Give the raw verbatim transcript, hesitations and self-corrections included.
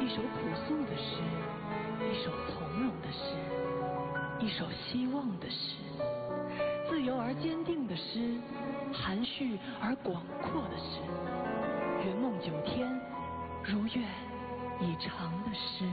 一首朴素的诗，一首从容的诗，一首希望的诗，自由而坚定的诗，含蓄而广阔的诗，圆梦九天，如愿以偿的诗。